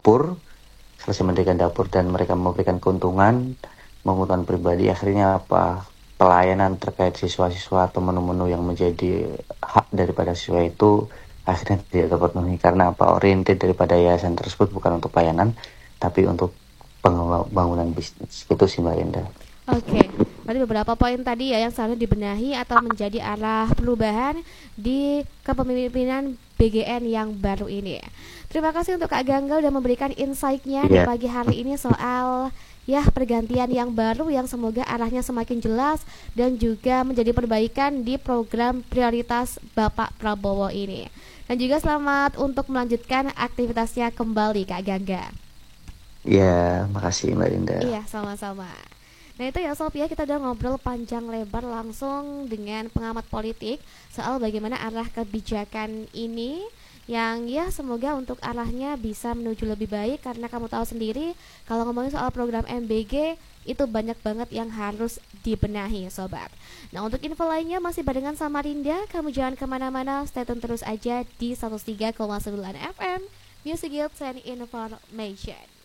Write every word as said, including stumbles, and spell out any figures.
dapur, selesai mendirikan dapur dan mereka memberikan keuntungan, keuntungan pribadi, akhirnya apa pelayanan terkait siswa-siswa atau menu-menu yang menjadi hak daripada siswa itu akhirnya tidak dapat memenuhi karena apa oriented daripada yayasan tersebut bukan untuk pelayanan tapi untuk pembangunan bisnis. Itu sih Mbak Indah. Oke, berarti beberapa poin tadi ya yang seharusnya dibenahi atau menjadi arah perubahan di kepemimpinan B G N yang baru ini. Terima kasih untuk Kak Gangga udah memberikan insight-nya di Yeah. pagi hari ini soal ya pergantian yang baru yang semoga arahnya semakin jelas dan juga menjadi perbaikan di program prioritas Bapak Prabowo ini. Dan juga selamat untuk melanjutkan aktivitasnya kembali Kak Gangga. Ya, makasih Mbak Indah. Iya, sama-sama. Nah itu ya Sob ya, kita udah ngobrol panjang lebar langsung dengan pengamat politik soal bagaimana arah kebijakan ini yang ya semoga untuk arahnya bisa menuju lebih baik karena kamu tahu sendiri kalau ngomongin soal program M B G itu banyak banget yang harus dibenahi Sobat. Nah untuk info lainnya masih barengan sama Rinda, kamu jangan kemana-mana, stay tune terus aja di seratus tiga koma sembilan F M Music Guild and Information.